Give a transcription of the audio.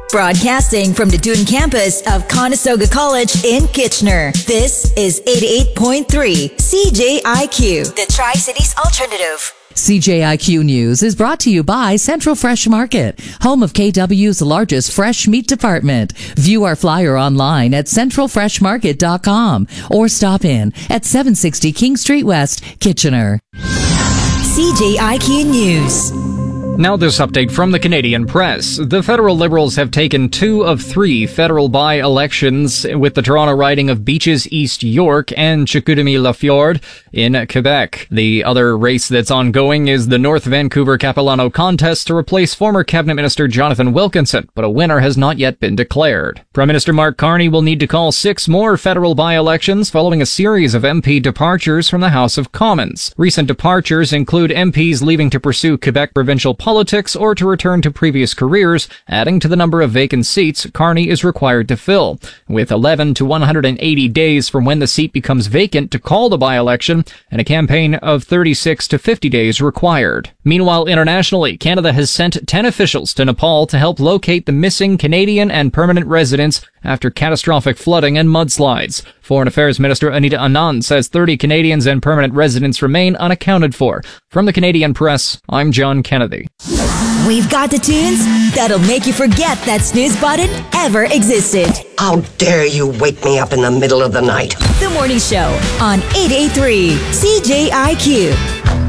Broadcasting from the Dune campus of Conestoga College in Kitchener. This is 88.3 CJIQ, the Tri-Cities Alternative. CJIQ News is brought to you by Central Fresh Market, home of KW's largest fresh meat department. View our flyer online at centralfreshmarket.com or stop in at 760 King Street West, Kitchener. CJIQ News. Now this update from the Canadian press. The federal Liberals have taken 2 of 3 federal by-elections with the Toronto riding of Beaches East York and Chicoutimi-Lafjord in Quebec. The other race that's ongoing is the North Vancouver Capilano contest to replace former Cabinet Minister Jonathan Wilkinson, but a winner has not yet been declared. Prime Minister Mark Carney will need to call 6 more federal by-elections following a series of MP departures from the House of Commons. Recent departures include MPs leaving to pursue Quebec provincial politics or to return to previous careers, adding to the number of vacant seats Carney is required to fill. With 11 to 180 days from when the seat becomes vacant to call the by-election, and a campaign of 36 to 50 days required. Meanwhile, internationally, Canada has sent 10 officials to Nepal to help locate the missing Canadian and permanent residents after catastrophic flooding and mudslides. Foreign Affairs Minister Anita Anand says 30 Canadians and permanent residents remain unaccounted for. From the Canadian Press, I'm John Kennedy. We've got the tunes that'll make you forget that snooze button ever existed. How dare you wake me up in the middle of the night? The Morning Show on 88.3 CJIQ.